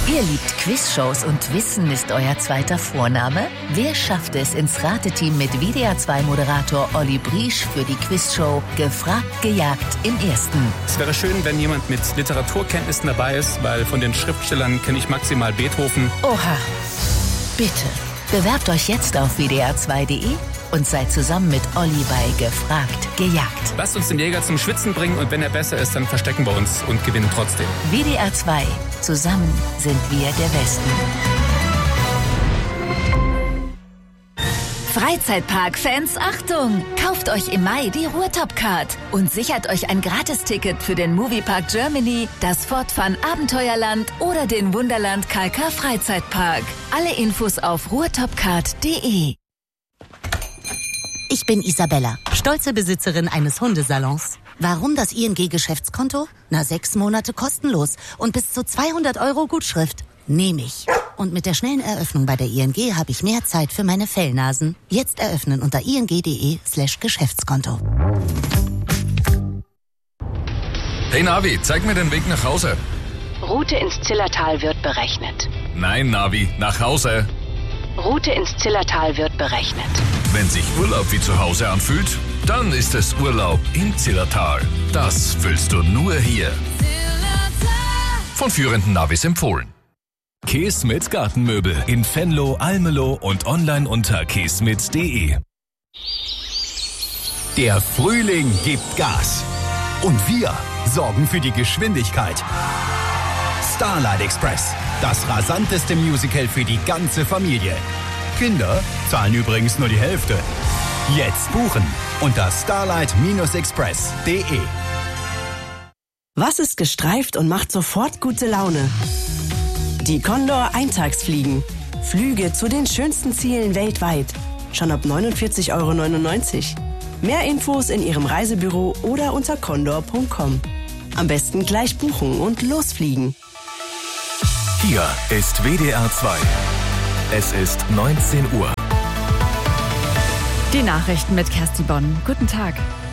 Ihr liebt Quizshows und Wissen ist euer zweiter Vorname? Wer schafft es ins Rateteam mit WDR2-Moderator Olli Briesch für die Quizshow Gefragt, gejagt im Ersten? Es wäre schön, wenn jemand mit Literaturkenntnissen dabei ist, weil von den Schriftstellern kenne ich maximal Beethoven. Oha, bitte. Bewerbt euch jetzt auf wdr2.de und seid zusammen mit Olli bei Gefragt, gejagt. Lasst uns den Jäger zum Schwitzen bringen und wenn er besser ist, dann verstecken wir uns und gewinnen trotzdem. WDR2. Zusammen sind wir der Westen. Freizeitpark-Fans, Achtung! Kauft euch im Mai die Ruhrtop-Card und sichert euch ein Gratisticket für den Moviepark Germany, das Fort Fun Abenteuerland oder den Wunderland Kalka Freizeitpark. Alle Infos auf ruhrtopcard.de. Ich bin Isabella, stolze Besitzerin eines Hundesalons. Warum das ING-Geschäftskonto? 6 Monate kostenlos und bis zu 200 € Gutschrift. Nehme ich. Und mit der schnellen Eröffnung bei der ING habe ich mehr Zeit für meine Fellnasen. Jetzt eröffnen unter ing.de/Geschäftskonto. Hey Navi, zeig mir den Weg nach Hause. Route ins Zillertal wird berechnet. Nein, Navi, nach Hause. Route ins Zillertal wird berechnet. Wenn sich Urlaub wie zu Hause anfühlt, dann ist es Urlaub im Zillertal. Das fühlst du nur hier. Von führenden Navis empfohlen. Keesmit Gartenmöbel in Venlo, Almelo und online unter keesmit.de. Der Frühling gibt Gas. Und wir sorgen für die Geschwindigkeit. Starlight Express, das rasanteste Musical für die ganze Familie. Kinder zahlen übrigens nur die Hälfte. Jetzt buchen unter starlight-express.de. Was ist gestreift und macht sofort gute Laune? Die Condor Eintagsfliegen. Flüge zu den schönsten Zielen weltweit. Schon ab 49,99 €. Mehr Infos in Ihrem Reisebüro oder unter condor.com. Am besten gleich buchen und losfliegen. Hier ist WDR 2. Es ist 19 Uhr. Die Nachrichten mit Kerstin Bonn. Guten Tag.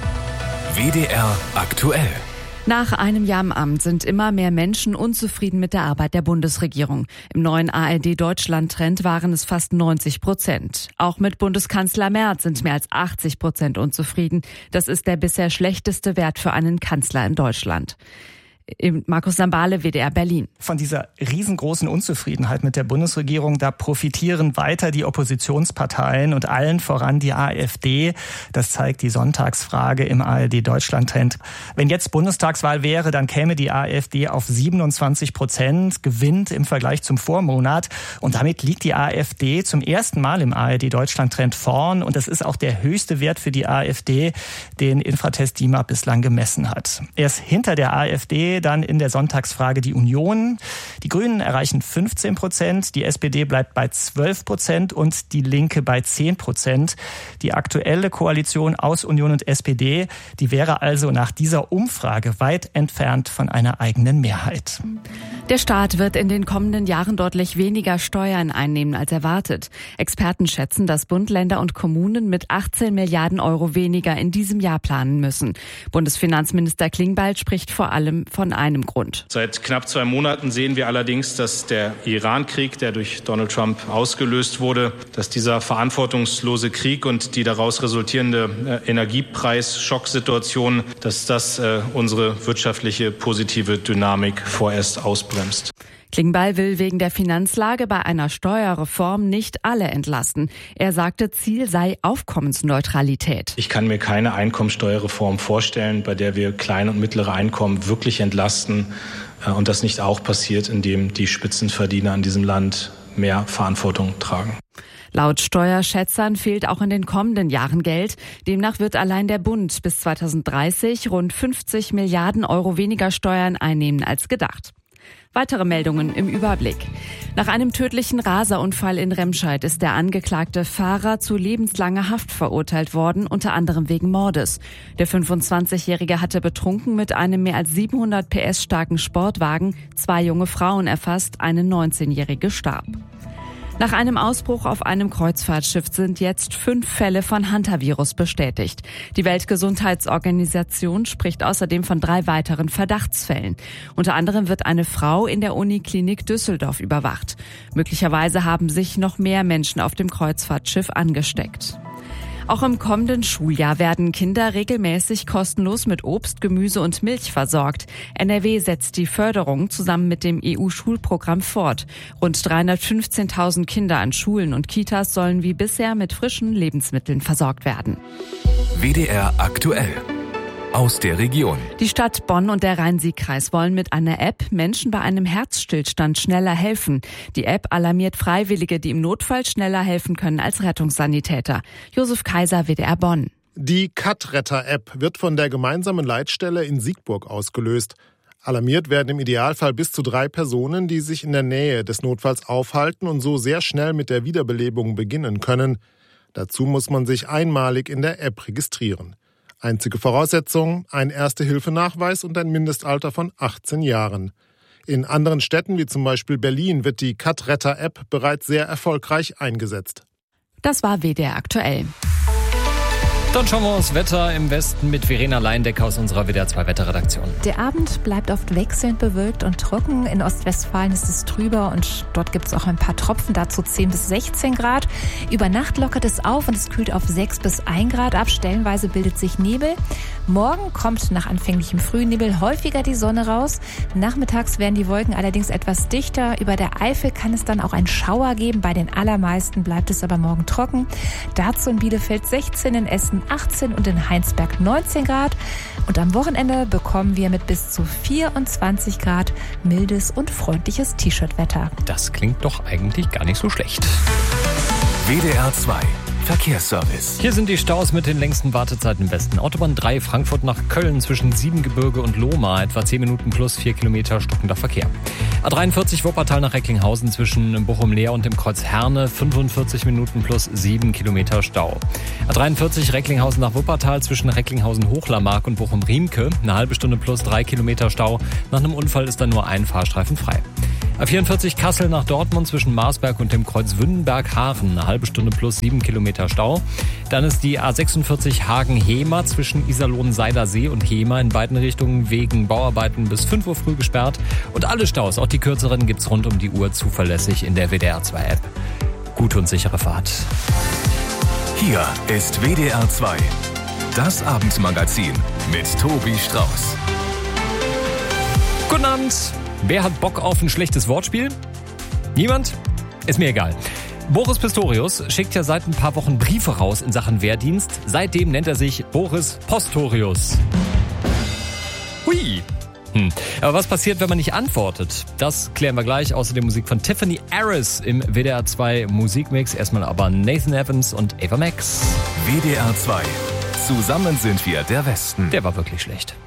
WDR aktuell. Nach einem Jahr im Amt sind immer mehr Menschen unzufrieden mit der Arbeit der Bundesregierung. Im neuen ARD-Deutschland-Trend waren es fast 90%. Auch mit Bundeskanzler Merz sind mehr als 80% unzufrieden. Das ist der bisher schlechteste Wert für einen Kanzler in Deutschland. Markus Sambale, WDR Berlin. Von dieser riesengroßen Unzufriedenheit mit der Bundesregierung, da profitieren weiter die Oppositionsparteien und allen voran die AfD. Das zeigt die Sonntagsfrage im ARD-Deutschland-Trend. Wenn jetzt Bundestagswahl wäre, dann käme die AfD auf 27%, gewinnt im Vergleich zum Vormonat. Und damit liegt die AfD zum ersten Mal im ARD-Deutschland-Trend vorn. Und das ist auch der höchste Wert für die AfD, den Infratest DIMAP bislang gemessen hat. Erst hinter der AfD dann in der Sonntagsfrage die Union. Die Grünen erreichen 15%, die SPD bleibt bei 12% und die Linke bei 10%. Die aktuelle Koalition aus Union und SPD, die wäre also nach dieser Umfrage weit entfernt von einer eigenen Mehrheit. Der Staat wird in den kommenden Jahren deutlich weniger Steuern einnehmen als erwartet. Experten schätzen, dass Bund, Länder und Kommunen mit 18 Milliarden € weniger in diesem Jahr planen müssen. Bundesfinanzminister Klingbeil spricht vor allem von einem Grund. Seit knapp 2 Monaten sehen wir allerdings, dass der Iran-Krieg, der durch Donald Trump ausgelöst wurde, dass dieser verantwortungslose Krieg und die daraus resultierende Energiepreis-Schocksituation, dass das unsere wirtschaftliche positive Dynamik vorerst ausbremst. Klingbeil will wegen der Finanzlage bei einer Steuerreform nicht alle entlasten. Er sagte, Ziel sei Aufkommensneutralität. Ich kann mir keine Einkommensteuerreform vorstellen, bei der wir kleine und mittlere Einkommen wirklich entlasten und das nicht auch passiert, indem die Spitzenverdiener in diesem Land mehr Verantwortung tragen. Laut Steuerschätzern fehlt auch in den kommenden Jahren Geld. Demnach wird allein der Bund bis 2030 rund 50 Milliarden € weniger Steuern einnehmen als gedacht. Weitere Meldungen im Überblick. Nach einem tödlichen Raserunfall in Remscheid ist der angeklagte Fahrer zu lebenslanger Haft verurteilt worden, unter anderem wegen Mordes. Der 25-Jährige hatte betrunken mit einem mehr als 700 PS starken Sportwagen 2 junge Frauen erfasst, eine 19-Jährige starb. Nach einem Ausbruch auf einem Kreuzfahrtschiff sind jetzt 5 Fälle von Hantavirus bestätigt. Die Weltgesundheitsorganisation spricht außerdem von 3 weiteren Verdachtsfällen. Unter anderem wird eine Frau in der Uniklinik Düsseldorf überwacht. Möglicherweise haben sich noch mehr Menschen auf dem Kreuzfahrtschiff angesteckt. Auch im kommenden Schuljahr werden Kinder regelmäßig kostenlos mit Obst, Gemüse und Milch versorgt. NRW setzt die Förderung zusammen mit dem EU-Schulprogramm fort. Rund 315.000 Kinder an Schulen und Kitas sollen wie bisher mit frischen Lebensmitteln versorgt werden. WDR aktuell. Aus der Region. Die Stadt Bonn und der Rhein-Sieg-Kreis wollen mit einer App Menschen bei einem Herzstillstand schneller helfen. Die App alarmiert Freiwillige, die im Notfall schneller helfen können als Rettungssanitäter. Josef Kaiser, WDR Bonn. Die Cut-Retter-App wird von der gemeinsamen Leitstelle in Siegburg ausgelöst. Alarmiert werden im Idealfall bis zu 3 Personen, die sich in der Nähe des Notfalls aufhalten und so sehr schnell mit der Wiederbelebung beginnen können. Dazu muss man sich einmalig in der App registrieren. Einzige Voraussetzung, ein Erste-Hilfe-Nachweis und ein Mindestalter von 18 Jahren. In anderen Städten wie zum Beispiel Berlin wird die Cut-Retter-App bereits sehr erfolgreich eingesetzt. Das war WDR aktuell. Dann schauen wir aufs Wetter im Westen mit Verena Leindecker aus unserer WDR 2 Wetterredaktion. Der Abend bleibt oft wechselnd bewölkt und trocken. In Ostwestfalen ist es trüber und dort gibt es auch ein paar Tropfen, dazu 10 bis 16 Grad. Über Nacht lockert es auf und es kühlt auf 6 bis 1 Grad ab. Stellenweise bildet sich Nebel. Morgen kommt nach anfänglichem Frühnebel häufiger die Sonne raus. Nachmittags werden die Wolken allerdings etwas dichter. Über der Eifel kann es dann auch einen Schauer geben. Bei den allermeisten bleibt es aber morgen trocken. Dazu in Bielefeld 16, in Essen 18 und in Heinsberg 19 Grad. Und am Wochenende bekommen wir mit bis zu 24 Grad mildes und freundliches T-Shirt-Wetter. Das klingt doch eigentlich gar nicht so schlecht. WDR 2 Verkehrsservice. Hier sind die Staus mit den längsten Wartezeiten im Westen. Autobahn 3 Frankfurt nach Köln zwischen Siebengebirge und Lohmar, etwa 10 Minuten plus 4 Kilometer stockender Verkehr. A43 Wuppertal nach Recklinghausen zwischen Bochum-Leer und dem Kreuz Herne, 45 Minuten plus 7 Kilometer Stau. A43 Recklinghausen nach Wuppertal zwischen Recklinghausen-Hochlarmark und Bochum-Riemke, eine halbe Stunde plus 3 Kilometer Stau. Nach einem Unfall ist dann nur ein Fahrstreifen frei. A44 Kassel nach Dortmund zwischen Marsberg und dem Kreuz Wünnenberg-Hafen, eine halbe Stunde plus 7 Kilometer Stau. Dann ist die A46 Hagen-Hemer zwischen Iserlohn-Seidersee und Hemer in beiden Richtungen wegen Bauarbeiten bis 5 Uhr früh gesperrt. Und alle Staus, auch die kürzeren, gibt's rund um die Uhr zuverlässig in der WDR 2 App. Gute und sichere Fahrt. Hier ist WDR 2, das Abendmagazin mit Tobi Strauß. Guten Abend. Wer hat Bock auf ein schlechtes Wortspiel? Niemand? Ist mir egal. Boris Pistorius schickt ja seit ein paar Wochen Briefe raus in Sachen Wehrdienst. Seitdem nennt er sich Boris Postorius. Hui. Aber was passiert, wenn man nicht antwortet? Das klären wir gleich. Außerdem Musik von Tiffany Harris im WDR 2 Musikmix. Erstmal aber Nathan Evans und Ava Max. WDR 2. Zusammen sind wir der Westen. Der war wirklich schlecht.